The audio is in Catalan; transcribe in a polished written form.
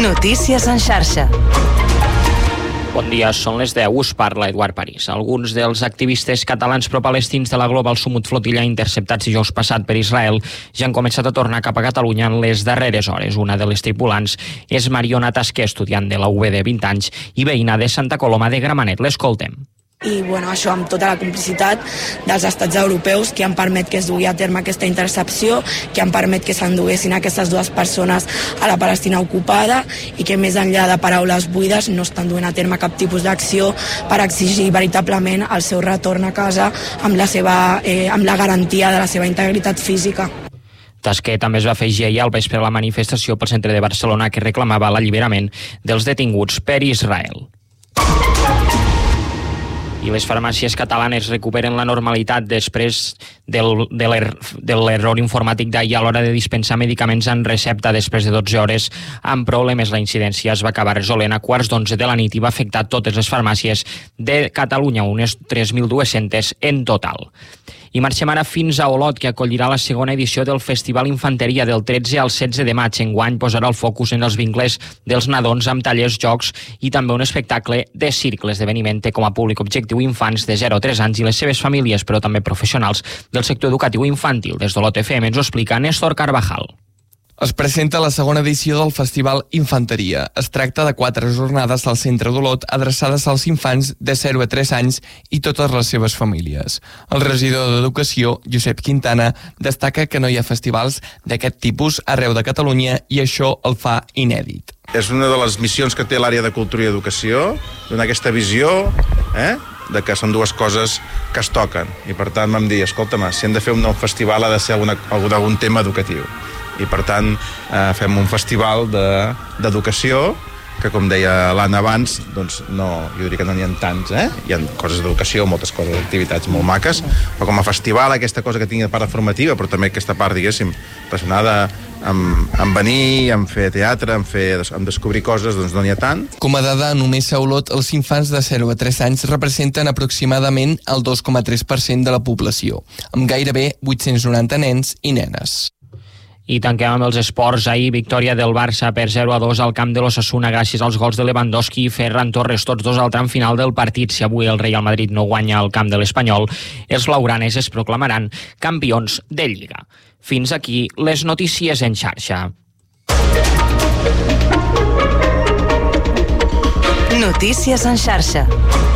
Notícies en xarxa. Bon dia, són les 10, us parla Eduard París. Alguns dels activistes catalans propalestins de la Global Sumut Flotilla interceptats dijous passat per Israel ja han començat a tornar cap a Catalunya en les darreres hores. Una de les tripulants és Mariona Tasquer, estudiant de la UB de 20 anys i veïna de Santa Coloma de Gramenet. L'escoltem. I això amb tota la complicitat dels estats europeus que han permet que es dugui a terme aquesta intercepció, que han permet que s'enduguessin aquestes dues persones a la Palestina ocupada i que més enllà de paraules buides no estan duent a terme cap tipus d'acció per exigir veritablement el seu retorn a casa amb la garantia de la seva integritat física. Tasquer també es va afegir ahir al vespre a la manifestació pel centre de Barcelona que reclamava l'alliberament dels detinguts per Israel. I les farmàcies catalanes recuperen la normalitat després de l'error informàtic d'ahir a l'hora de dispensar medicaments en recepta després de 12 hores amb problemes. La incidència es va acabar resolent a 11:15 de la nit i va afectar totes les farmàcies de Catalunya, unes 3.200 en total. I marxem ara fins a Olot, que acollirà la segona edició del Festival Infanteria del 13 al 16 de maig. Enguany posarà el focus en els vincles dels nadons amb tallers, jocs i també un espectacle de circ. L'esdeveniment té com a públic objectiu infants de 0 a 3 anys i les seves famílies, però també professionals del sector educatiu infantil. Des d'Olot FM ens ho explica Néstor Carvajal. Es presenta la segona edició del Festival Infanteria. Es tracta de 4 jornades al centre d'Olot adreçades als infants de 0 a 3 anys i totes les seves famílies. El regidor d'Educació, Josep Quintana, destaca que no hi ha festivals d'aquest tipus arreu de Catalunya i això el fa inèdit. És una de les missions que té l'àrea de Cultura i Educació, donar aquesta visió, de que són dues coses que es toquen. I per tant vam dir, escolta'm, si hem de fer un nou festival ha de ser algun tema educatiu. I per tant fem un festival d'educació que, com deia l'Anna abans, doncs no, jo diria que no n'hi ha tants, Hi ha coses d'educació, moltes coses, activitats molt maques, però com a festival aquesta cosa que tingui de part formativa, però també aquesta part, diguéssim, relacionada amb venir, amb fer teatre, amb descobrir coses, doncs no n'hi ha tant. Com a dada, només a Olot els infants de 0 a 3 anys representen aproximadament el 2,3% de la població, amb gairebé 890 nens i nenes. I tanquem amb els esports. Ahir, victòria del Barça per 0-2 al camp de l'Osasuna gràcies als gols de Lewandowski i Ferran Torres, tots dos al tram final del partit. Si avui el Real Madrid no guanya al camp de l'Espanyol, els blaugranes es proclamaran campions de Lliga. Fins aquí les notícies en xarxa. Notícies en xarxa.